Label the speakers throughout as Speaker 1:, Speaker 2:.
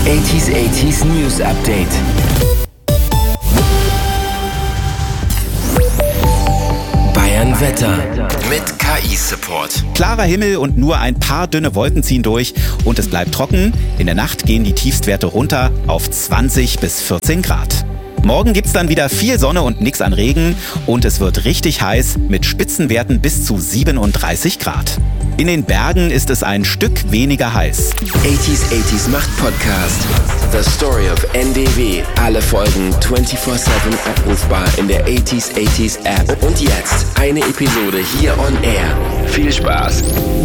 Speaker 1: 80s News Update. Bayern Wetter mit KI-Support.
Speaker 2: Klarer Himmel und nur ein paar dünne Wolken ziehen durch und es bleibt trocken. In der Nacht gehen die Tiefstwerte runter auf 20 bis 14 Grad. Morgen gibt's dann wieder viel Sonne und nix an Regen und es wird richtig heiß mit Spitzenwerten bis zu 37 Grad. In den Bergen ist es ein Stück weniger heiß.
Speaker 1: 80s macht Podcast. The Story of NDW. Alle Folgen 24/7 abrufbar in der 80s App. Und jetzt eine Episode hier on Air. Viel Spaß.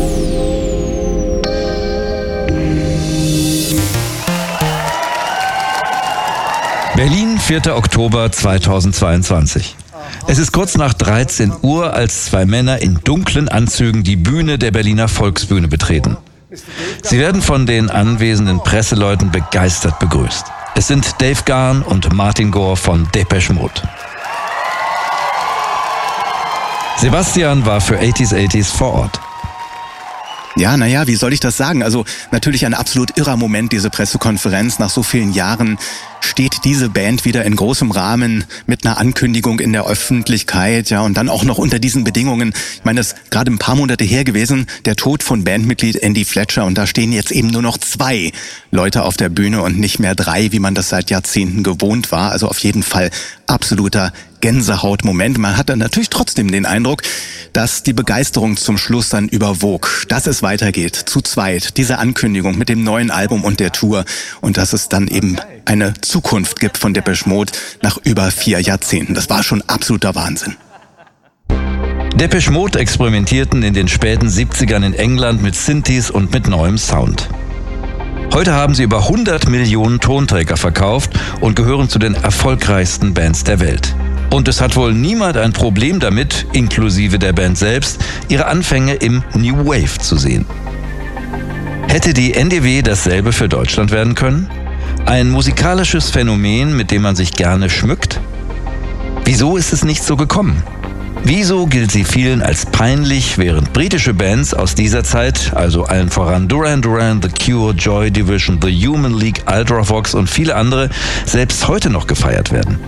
Speaker 3: Berlin, 4. Oktober 2022. Es ist kurz nach 13 Uhr, als zwei Männer in dunklen Anzügen die Bühne der Berliner Volksbühne betreten. Sie werden von den anwesenden Presseleuten begeistert begrüßt. Es sind Dave Gahan und Martin Gore von Depeche Mode. Sebastian war für 80s vor Ort.
Speaker 4: Ja, wie soll ich das sagen? Also natürlich ein absolut irrer Moment, diese Pressekonferenz. Nach so vielen Jahren steht diese Band wieder in großem Rahmen mit einer Ankündigung in der Öffentlichkeit, ja, und dann auch noch unter diesen Bedingungen. Ich meine, das ist gerade ein paar Monate her gewesen, der Tod von Bandmitglied Andy Fletcher, und da stehen jetzt eben nur noch 2 Leute auf der Bühne und nicht mehr 3, wie man das seit Jahrzehnten gewohnt war. Also auf jeden Fall absoluter Gänsehautmoment. Man hat dann natürlich trotzdem den Eindruck, dass die Begeisterung zum Schluss dann überwog, dass es weitergeht, zu zweit, diese Ankündigung mit dem neuen Album und der Tour, und dass es dann eben eine Zukunft gibt von Depeche Mode nach über 4 Jahrzehnten. Das war schon absoluter Wahnsinn.
Speaker 3: Depeche Mode experimentierten in den späten 70ern in England mit Synthes und mit neuem Sound. Heute haben sie über 100 Millionen Tonträger verkauft und gehören zu den erfolgreichsten Bands der Welt. Und es hat wohl niemand ein Problem damit, inklusive der Band selbst, ihre Anfänge im New Wave zu sehen. Hätte die NDW dasselbe für Deutschland werden können? Ein musikalisches Phänomen, mit dem man sich gerne schmückt? Wieso ist es nicht so gekommen? Wieso gilt sie vielen als peinlich, während britische Bands aus dieser Zeit, also allen voran Duran Duran, The Cure, Joy Division, The Human League, Ultravox und viele andere, selbst heute noch gefeiert werden?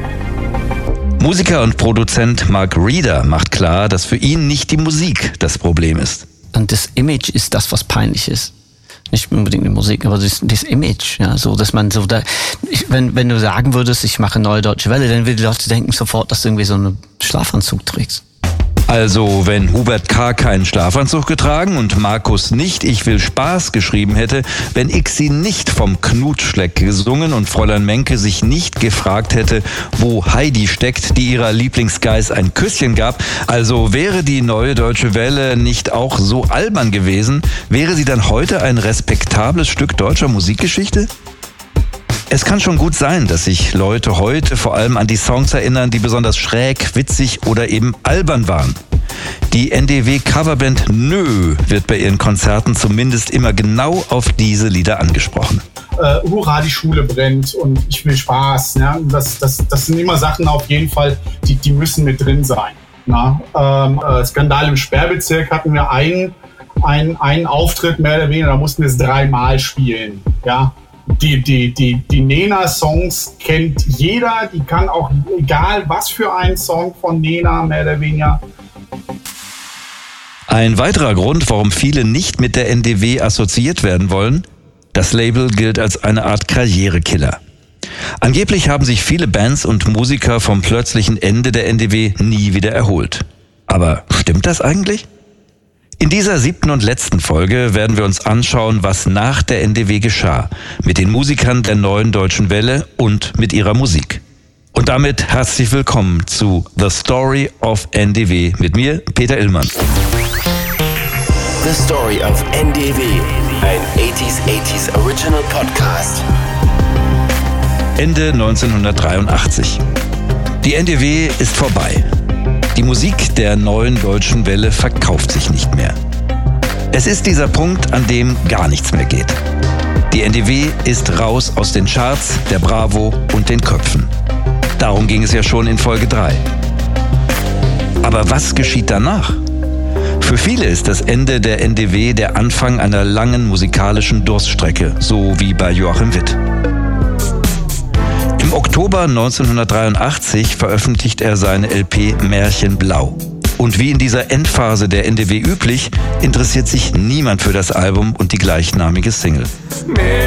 Speaker 3: Musiker und Produzent Mark Reeder macht klar, dass für ihn nicht die Musik das Problem ist.
Speaker 5: Und das Image ist das, was peinlich ist. Nicht unbedingt die Musik, aber das Image, ja, so, dass man so da, wenn du sagen würdest, ich mache Neue Deutsche Welle, dann würden die Leute denken sofort, dass du irgendwie so einen Schlafanzug trägst.
Speaker 3: Also, wenn Hubert K. keinen Schlafanzug getragen und Markus nicht Ich will Spaß geschrieben hätte, wenn Ixi nicht vom Knutschleck gesungen und Fräulein Menke sich nicht gefragt hätte, wo Heidi steckt, die ihrer Lieblingsgeist ein Küsschen gab, also wäre die Neue Deutsche Welle nicht auch so albern gewesen, wäre sie dann heute ein respektables Stück deutscher Musikgeschichte? Es kann schon gut sein, dass sich Leute heute vor allem an die Songs erinnern, die besonders schräg, witzig oder eben albern waren. Die NDW-Coverband Nö wird bei ihren Konzerten zumindest immer genau auf diese Lieder angesprochen.
Speaker 6: Hurra, die Schule brennt und ich will Spaß. Ja? Das sind immer Sachen auf jeden Fall, die müssen mit drin sein. Skandal im Sperrbezirk hatten wir einen Auftritt mehr oder weniger, da mussten wir es 3-mal spielen. Ja? Die Nena-Songs kennt jeder, die kann auch, egal was für ein Song von Nena, mehr oder weniger.
Speaker 3: Ein weiterer Grund, warum viele nicht mit der NDW assoziiert werden wollen: das Label gilt als eine Art Karrierekiller. Angeblich haben sich viele Bands und Musiker vom plötzlichen Ende der NDW nie wieder erholt. Aber stimmt das eigentlich? In dieser 7. und letzten Folge werden wir uns anschauen, was nach der NDW geschah, mit den Musikern der Neuen Deutschen Welle und mit ihrer Musik. Und damit herzlich willkommen zu The Story of NDW mit mir, Peter Illmann.
Speaker 1: The Story of NDW, ein 80s Original Podcast.
Speaker 3: Ende 1983. Die NDW ist vorbei. Die Musik der Neuen Deutschen Welle verkauft sich nicht mehr. Es ist dieser Punkt, an dem gar nichts mehr geht. Die NDW ist raus aus den Charts, der Bravo und den Köpfen. Darum ging es ja schon in Folge 3. Aber was geschieht danach? Für viele ist das Ende der NDW der Anfang einer langen musikalischen Durststrecke, so wie bei Joachim Witt. Im Oktober 1983 veröffentlicht er seine LP Märchen Blau. Und wie in dieser Endphase der NDW üblich, interessiert sich niemand für das Album und die gleichnamige Single.